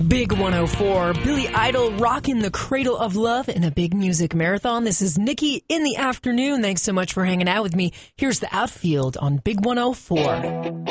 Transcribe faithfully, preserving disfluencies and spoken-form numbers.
Big one oh four, Billy Idol rocking the cradle of love in a big music marathon. This is Nikki in the afternoon. Thanks so much for hanging out with me. Here's the outfield on Big one oh four.